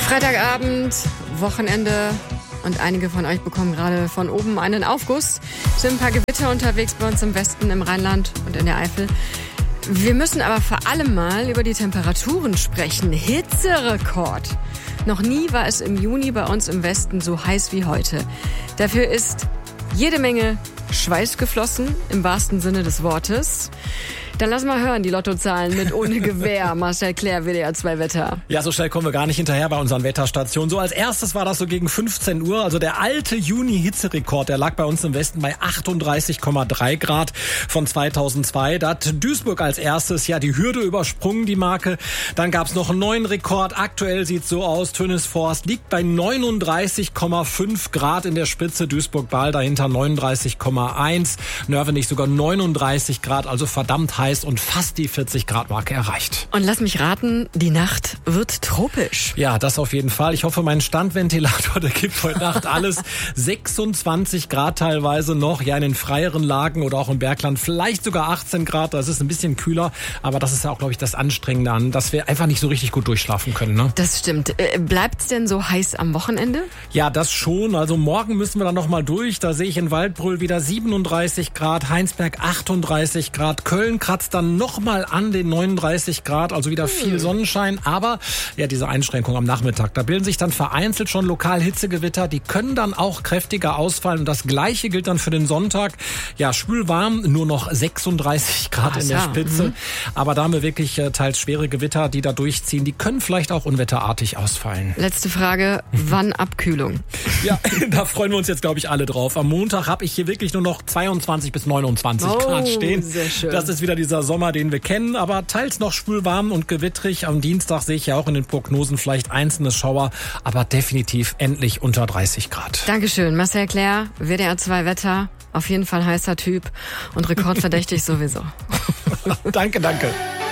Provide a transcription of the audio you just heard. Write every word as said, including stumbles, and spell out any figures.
Freitagabend, Wochenende und einige von euch bekommen gerade von oben einen Aufguss. Es sind ein paar Gewitter unterwegs bei uns im Westen, im Rheinland und in der Eifel. Wir müssen aber vor allem mal über die Temperaturen sprechen. Hitzerekord. Noch nie war es im Juni bei uns im Westen so heiß wie heute. Dafür ist jede Menge Schweiß geflossen, im wahrsten Sinne des Wortes. Dann lass mal hören, die Lottozahlen mit ohne Gewehr. Marcel Clair, W D R zwei Wetter. Ja, so schnell kommen wir gar nicht hinterher bei unseren Wetterstationen. So als erstes war das so gegen fünfzehn Uhr. Also der alte Juni-Hitzerekord, der lag bei uns im Westen bei achtunddreißig Komma drei Grad von zweitausendzwei. Da hat Duisburg als erstes ja die Hürde übersprungen, die Marke. Dann gab es noch einen neuen Rekord. Aktuell sieht es so aus, Tönisforst liegt bei neununddreißig Komma fünf Grad in der Spitze. Duisburg-Bahl dahinter neununddreißig Komma eins. Nörvenich sogar neununddreißig Grad, also verdammt heiß und fast die vierzig Grad Marke erreicht. Und lass mich raten, die Nacht wird tropisch. Ja, das auf jeden Fall. Ich hoffe, mein Standventilator, der gibt heute Nacht alles. sechsundzwanzig Grad teilweise noch, ja in den freieren Lagen oder auch im Bergland vielleicht sogar achtzehn Grad. Das ist ein bisschen kühler, aber das ist ja auch, glaube ich, das Anstrengende an, dass wir einfach nicht so richtig gut durchschlafen können. Ne? Das stimmt. Äh, bleibt's denn so heiß am Wochenende? Ja, das schon. Also morgen müssen wir dann noch mal durch. Da sehe ich in Waldbröl wieder siebenunddreißig Grad, Heinsberg achtunddreißig Grad, Köln kratzt dann noch mal an den neununddreißig Grad, also wieder viel Sonnenschein. Aber ja, diese Einschränkung am Nachmittag, da bilden sich dann vereinzelt schon lokal Hitzegewitter. Die können dann auch kräftiger ausfallen. Und das Gleiche gilt dann für den Sonntag. Ja, schwül warm, nur noch sechsunddreißig Grad Ach, in der ja. Spitze. Mhm. Aber da haben wir wirklich äh, teils schwere Gewitter, die da durchziehen. Die können vielleicht auch unwetterartig ausfallen. Letzte Frage, wann Abkühlung? Ja, da freuen wir uns jetzt, glaube ich, alle drauf. Am Montag habe ich hier wirklich nur noch zweiundzwanzig bis neunundzwanzig oh, Grad stehen. Sehr schön. Das ist wieder dieser Sommer, den wir kennen, aber teils noch schwül warm und gewittrig. Am Dienstag sehe ich ja auch in den Prognosen vielleicht einzelne Schauer, aber definitiv endlich unter dreißig Grad. Dankeschön, Marcel Clair, W D R zwei Wetter. Auf jeden Fall heißer Typ und rekordverdächtig sowieso. Danke, danke.